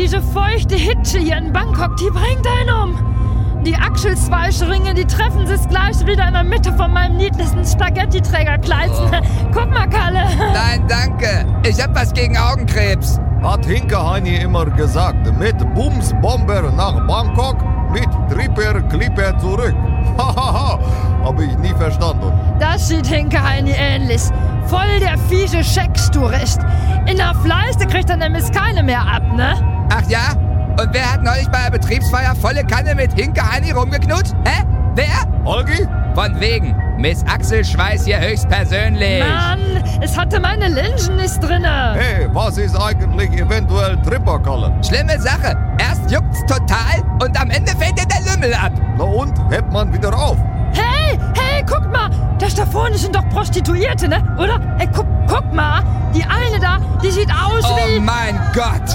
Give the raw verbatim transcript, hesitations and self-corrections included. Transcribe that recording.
diese feuchte Hitsche hier in Bangkok, die bringt einen um. Die Achselzweischringe, die treffen sich gleich wieder in der Mitte von meinem niedlichsten Spaghetti-Trägerkleidchen. Oh. Guck mal, Kalle. Nein, danke. Ich hab was gegen Augenkrebs. Hat Hinke-Heini immer gesagt, mit Bums-Bomber nach Bangkok, mit Tripper-Clipper zurück. Hahaha, hab ich nie verstanden. Das sieht Hinke-Heini ähnlich. Voll der fiese Scheckstourist. In der Fleiste kriegt er nämlich keine mehr ab, ne? Ach ja? Und wer hat neulich bei der Betriebsfeier volle Kanne mit Hinke-Heini rumgeknutscht? Hä? Wer? Holgi? Von wegen. Miss Axel Schweiß hier höchstpersönlich. Mann, es hatte meine Linsen nicht drinne. Hey, was ist eigentlich eventuell Tripperkalle? Schlimme Sache. Erst juckt's total und am Ende fällt dir der Lümmel ab. Na und? Hebt man wieder auf? Hey, hey, guck mal. Das da vorne sind doch Prostituierte, ne? Oder? Ey, guck, guck mal. Die eine da, die sieht aus Oh wie... mein Gott.